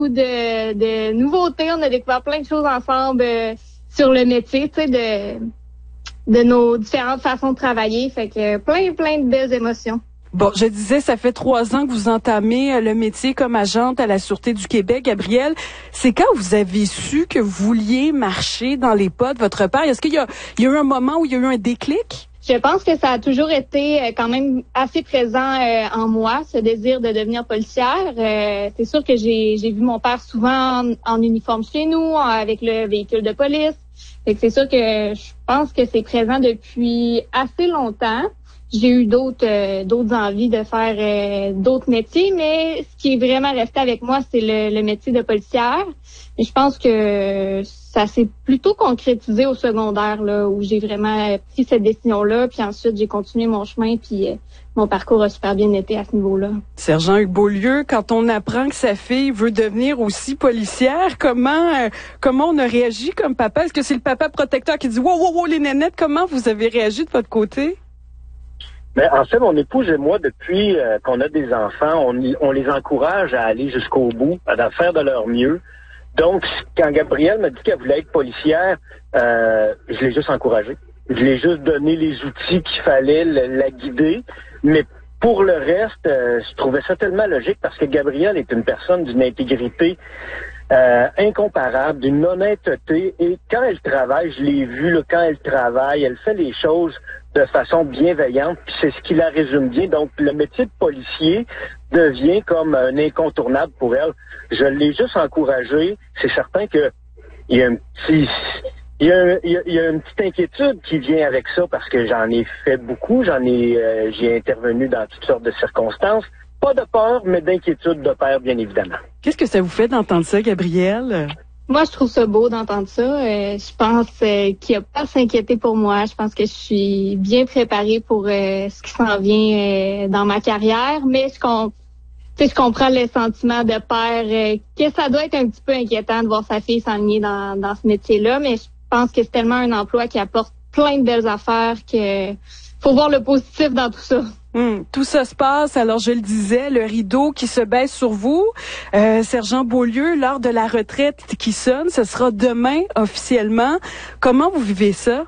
de nouveautés. On a découvert plein de choses ensemble sur le métier, tu sais, de nos différentes façons de travailler. Fait que plein de belles émotions. Bon, je disais, ça fait 3 ans que vous entamez le métier comme agente à la Sûreté du Québec. Gabrielle, c'est quand vous avez su que vous vouliez marcher dans les pas de votre père? Est-ce qu'il y a eu un moment où il y a eu un déclic? Je pense que ça a toujours été quand même assez présent en moi, ce désir de devenir policière. C'est sûr que j'ai vu mon père souvent en uniforme chez nous, avec le véhicule de police. Fait que c'est sûr que je pense que c'est présent depuis assez longtemps. J'ai eu d'autres envies de faire d'autres métiers, mais ce qui est vraiment resté avec moi, c'est le métier de policière. Et je pense que ça s'est plutôt concrétisé au secondaire, là, où j'ai vraiment pris cette décision-là. Puis ensuite, j'ai continué mon chemin, puis mon parcours a super bien été à ce niveau-là. Sergent Hugues Beaulieu, quand on apprend que sa fille veut devenir aussi policière, comment on a réagi comme papa? Est-ce que c'est le papa protecteur qui dit « Wow, les nénettes », comment vous avez réagi de votre côté? Mais en fait, mon épouse et moi, depuis qu'on a des enfants, on les encourage à aller jusqu'au bout, à faire de leur mieux. Donc, quand Gabrielle m'a dit qu'elle voulait être policière, je l'ai juste encouragée. Je l'ai juste donné les outils qu'il fallait, la guider. Mais pour le reste, je trouvais ça tellement logique parce que Gabrielle est une personne d'une intégrité incomparable, d'une honnêteté. Et quand elle travaille, je l'ai vu, là, quand elle travaille, elle fait les choses de façon bienveillante, puis c'est ce qui la résume bien. Donc, le métier de policier devient comme un incontournable pour elle. Je l'ai juste encouragée. C'est certain que il y a une petite inquiétude qui vient avec ça parce que j'en ai fait beaucoup, j'ai intervenu dans toutes sortes de circonstances. Pas de peur, mais d'inquiétude de père, bien évidemment. Qu'est-ce que ça vous fait d'entendre ça, Gabrielle? Moi, je trouve ça beau d'entendre ça. Je pense qu'il n'y a pas à s'inquiéter pour moi. Je pense que je suis bien préparée pour ce qui s'en vient dans ma carrière. Mais je comprends le sentiment de père que ça doit être un petit peu inquiétant de voir sa fille s'enligner dans ce métier-là. Mais je pense que c'est tellement un emploi qui apporte plein de belles affaires que faut voir le positif dans tout ça. Tout ça se passe, alors je le disais, le rideau qui se baisse sur vous. Sergent Beaulieu, l'heure de la retraite qui sonne, ce sera demain officiellement. Comment vous vivez ça?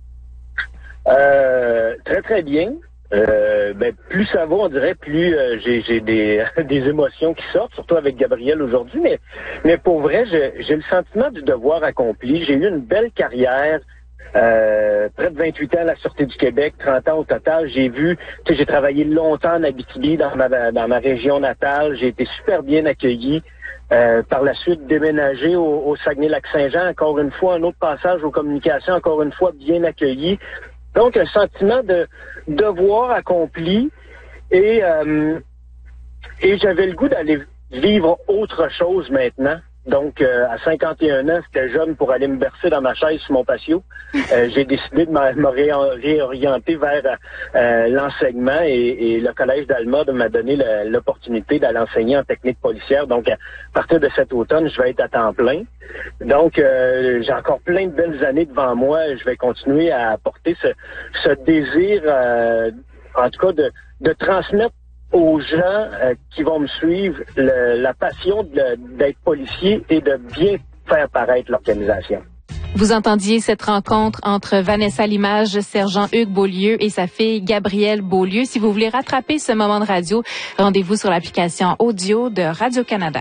Très, très bien. Plus ça va, on dirait, plus j'ai des émotions qui sortent, surtout avec Gabrielle aujourd'hui. Mais pour vrai, j'ai le sentiment du devoir accompli. J'ai eu une belle carrière. Près de 28 ans à la Sûreté du Québec, 30 ans au total. J'ai travaillé longtemps en Abitibi, dans ma région natale. J'ai été super bien accueilli. Par la suite, déménagé au Saguenay-Lac-Saint-Jean, encore une fois, un autre passage aux communications, encore une fois, bien accueilli. Donc, un sentiment de devoir accompli et j'avais le goût d'aller vivre autre chose maintenant. Donc, à 51 ans, c'était jeune pour aller me bercer dans ma chaise sur mon patio. J'ai décidé de me réorienter vers l'enseignement et le Collège d'Alma m'a donné l'opportunité d'aller enseigner en technique policière. Donc, à partir de cet automne, je vais être à temps plein. Donc, j'ai encore plein de belles années devant moi. Je vais continuer à apporter ce désir, en tout cas, de transmettre aux gens qui vont me suivre la passion d'être policier et de bien faire paraître l'organisation. Vous entendiez cette rencontre entre Vanessa Limage, sergent Hugues Beaulieu et sa fille Gabrielle Beaulieu. Si vous voulez rattraper ce moment de radio, rendez-vous sur l'application audio de Radio-Canada.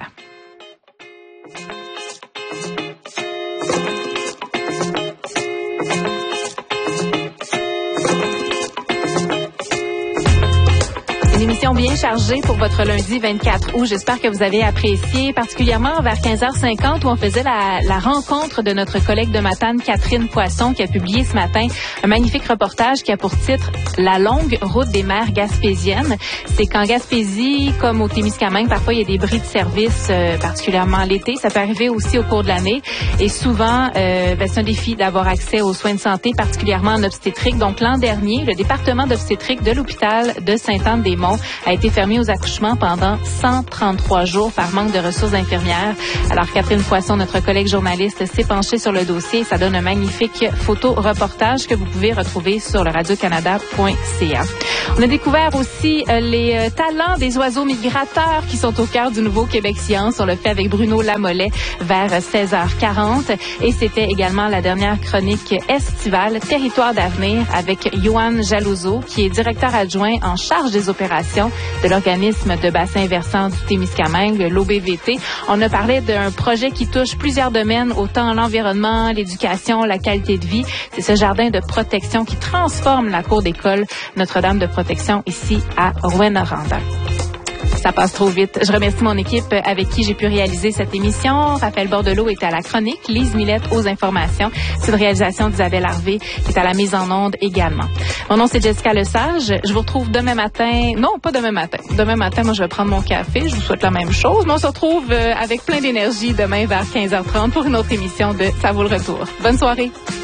Émission bien chargée pour votre lundi 24 août. J'espère que vous avez apprécié, particulièrement vers 15h50 où on faisait la rencontre de notre collègue de Matane, Catherine Poisson, qui a publié ce matin un magnifique reportage qui a pour titre « La longue route des mers gaspésiennes ». C'est qu'en Gaspésie, comme au Témiscamingue, parfois il y a des bris de service, particulièrement l'été. Ça peut arriver aussi au cours de l'année. Et souvent, c'est un défi d'avoir accès aux soins de santé, particulièrement en obstétrique. Donc l'an dernier, le département d'obstétrique de l'hôpital de Sainte-Anne-des-Monts a été fermée aux accouchements pendant 133 jours par manque de ressources infirmières. Alors, Catherine Poisson, notre collègue journaliste, s'est penchée sur le dossier et ça donne un magnifique photo-reportage que vous pouvez retrouver sur le radiocanada.ca. On a découvert aussi les talents des oiseaux migrateurs qui sont au cœur du nouveau Québec Science. On le fait avec Bruno Lamollet vers 16h40. Et c'était également la dernière chronique estivale, Territoire d'avenir, avec Yoann Jalouzeau, qui est directeur adjoint en charge des opérations de l'organisme de bassin versant du Témiscamingue, l'OBVT. On a parlé d'un projet qui touche plusieurs domaines, autant l'environnement, l'éducation, la qualité de vie. C'est ce jardin de protection qui transforme la cour d'école Notre-Dame de protection ici à Rouyn-Noranda. Ça passe trop vite. Je remercie mon équipe avec qui j'ai pu réaliser cette émission. Raphaël Bordelot est à la chronique, Lise Millette aux informations. C'est une réalisation d'Isabelle Harvey qui est à la mise en onde également. Mon nom, c'est Jessica Lesage. Je vous retrouve demain matin. Non, pas demain matin. Demain matin, moi, je vais prendre mon café. Je vous souhaite la même chose. Mais on se retrouve avec plein d'énergie demain vers 15h30 pour une autre émission de Ça vaut le retour. Bonne soirée.